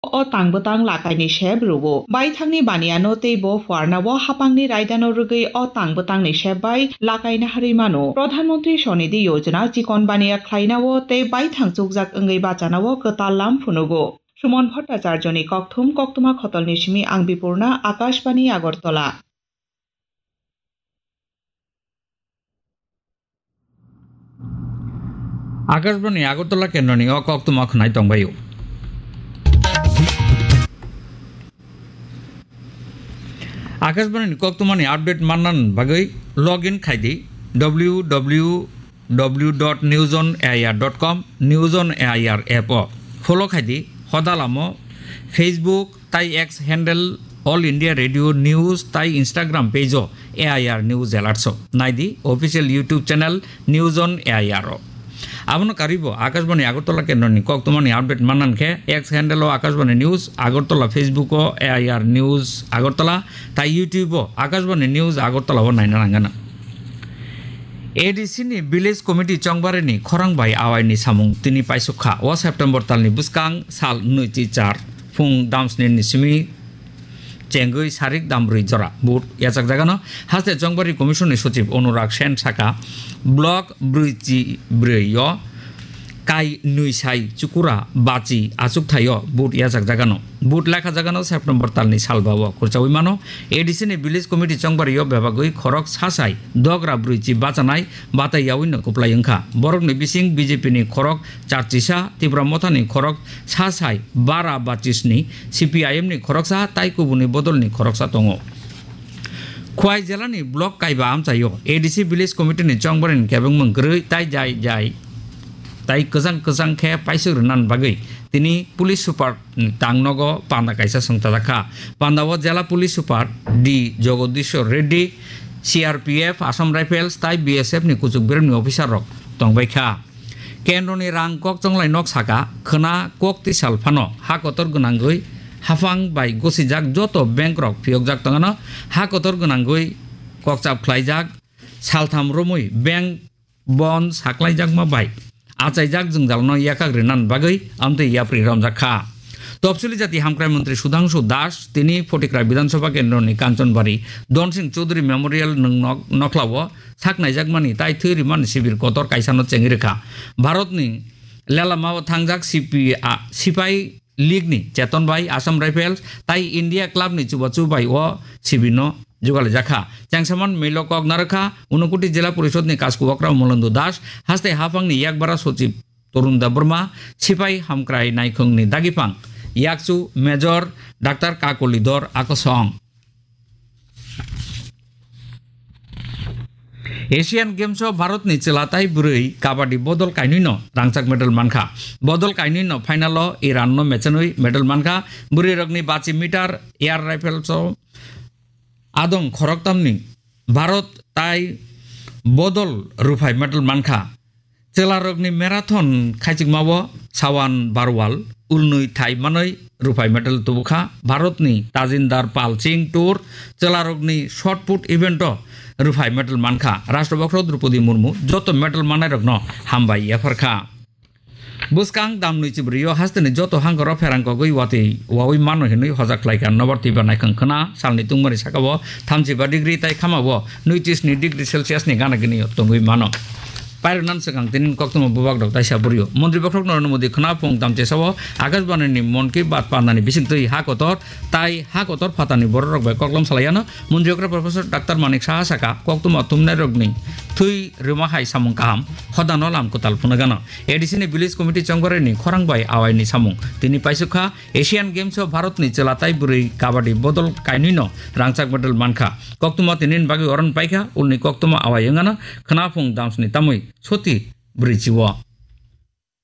o tangbotang lakaini sebrubo bai thangni baniano teibo fuarnabo hapangni raidano rugui o tangbotang ni sebai lakaina harimano Pradhanmantri Sonidhi Yojana chikon baniya khlainao tei bai thangchukjak ongoi bachanao kotalam phunugo Suman ভট্টাচার্যনি ককথুম কক্তমা খতল নিশমি আং বিপূর্ণা আকাশবাণী আগরতলা। आकाशवाणी আগরতলা কেন্দ্রনি ও কক্তমা খনাই তংবায়ু Akashvani कक्तमानि update Mannan বাগৈ log in খাইদি www.newsonair.com newsonair app follow খাইদি হদালামো Facebook তাই x handle all India radio news তাই Instagram পেজও AIR news এলার্টস নাইদি official YouTube channel news on AIR আবনো Karib Akashvani Agartala কেন্দ্রনি কক্তমানি update মান্নানকে x handle Akashvani news Agartala Facebook AIR news Agartala তাই YouTube Akashvani news Agartala Naina নাঙ্গানা এডিসিনি village committee চংবারেনি খরাংবাই আওয়াইনি সামুং তিনি পাইসুখা ও September তালনি বুসকাং সাল 9 ফুং দামসনি সিমি চেঙ্গুই সারিক দামব্রুই জরা বুট ইয়াচাক জাগানো হাসতে চংবারি কমিশনের সচিব অনুরাগ সেন শাখা ব্লক ব্রুইচি ব্রুইয় কাই নুইসাই চুকুরা বাচি আচুক থাইয় বুট ইয়াচাক জাগানো বুট লেখা জাগানো সেপ্টেম্বর তালনি সালবাও খুরচাউই মানো এডিসিনি ভিলেজ কমিটি চংবারিয় বেবাগৈ খরক সাসাই দগরা ব্রুইচি বাচানাই বাতাইয়াউইনো কুপ্লাই ওংখা বরকনি বিসিং বিজেপিনি খরক চারচিসা ত্রিপুরা মথানি খরক সাসাই বারা বাচিসনি সিপিআইএমনি খরকসা তাইকুবুনি বদলনি খরকসা দङ Khowai Jilani block কাইবা আমচাইয় ADC village কমিটিনি চংবারিनि কেবংমং গ্রৈ তাই যাই যাই তাই কজাং খে পাইসুরনান বাগৈ তিনি পুলিশ সুপার টাংনগ পান্ডা কাইসা সংতাদাখা পান্ডাও জেলা পুলিশ সুপার ডি জগদীশ্বর রেড্ডি সিআরপিএফ আসাম রাইফেলস তাই বিএসএফ নি কুচুক বেরমনি officer rock তংবাইখা কেন্দ্রনি Rang cock চংলাই knock Saka Khana cock তিসাল Fanon Ha কতর গনাঙ্গৈ হাফাং by গসিজাক যত ব্যাংক রক ফিয়কজাক তঙানো হা কতর গনাঙ্গৈ ককচাপ খ্লাইজাক সালথাম রমুই ব্যাংক বন সাকলাইজাক মা বাই আচাইজাক জংজালনো ইয়াকাগ্রিনান বাগৈ আমতে ইয়াপ্রি রমজাখা তফসিলি জাতি হামক্রাই মন্ত্রী সুধাংশু দাস তিনি ফটিকরা বিধানসভা কেন্দ্রনি কাঞ্চনবাড়ি দনসিং চৌধুরী মেমোরিয়াল নখলাও সাকনাইজাকমানি তাই থৈরিমান শিবির কতর কাইসানো চেঙ্গিরেখা ভারতনি লেলামাও থাংজাক সিপাই লীগনি চেতন বাই আসাম রাইফেলস তাই ইন্ডিয়া ক্লাবনি চুবাচুবাই ও শিবিরনো जुगाले जाखा चांगसामान मेलकक नारखा उनकुटी जिला परिषदनि कासकुवक्रा मलन्दु दास हास्ते हाफांनि याकबारा सचिव तरुण Debbarma सिपाई हामक्राय नायखंनि दागिफां याकचु major doctor काकलिधर आकसं ASEAN games भारतनि चेलाताय ब्रै काबाडि बदल काइनिनो रांचाक मेडल मानखा बदल काइनिनो फाइनाल इराननो मेचनोय मेडल मानखा बुरै रगनि 5 मिटार एयार राइफल्स आदम खरकतामनि भारत ताई बदल रुफाय मेडल मानखा चेलारगनि मैराथन खाइचिकमावो सावान बारवाल उलनुई थाई मानै रुफाय मेडल तुबुखा भारतनि ताजिंदार Pal Singh tour चेलारगनि shot put event रुफाय medal मानखा राष्ट्रपति द्रौपदी मुर्मू जत मेडल मानाय रगनो हामबाय याफारखा बुसकां दामनुई चिब्रियो हास्तनि जत हांगर फेरांक गई वावै मानो हिनुई हजाख्लाइका नबर्ति बानायखं खना सालनि तुंगमारि साकावो 35 डिग्री ताई खामावो 29 डिग्री सेल्सियास नि गानागिनि तंगुइ मानो पायरनान सगां तिन कक्तम बुबाग दक ताइसा बुरियो मन्त्रि बख्रक नरेन्द्र मोदी खना फुं दामचे सावो आकाशबाणीनि मन की बात पानानि बिसिंतै हाकतर ताई हाकतर फातानि बर रग bye कक्लम सालायानो मन्त्रिग्रा professor doctor Manik Saha साका कक्तम तुमनाय रगनि थुई रिमाहाय सामुं काहाम हदानो लाम कोताल फुनगानो एडिसिनि विलेज कमिटी चंगबारिनि खरांबाय आवायनि सामुं तिनि पाइसुखा एशियान गेम्स भारतनि चेलाताय बुरै काबाडि बदल काइनिनो रांचाक मेडल मानखा कक्तम तिनिन बागै अरन पाइखा उलनि कक्तम आवायंगानो खना फुं दामसनि तामुइ सती ब्रिचिव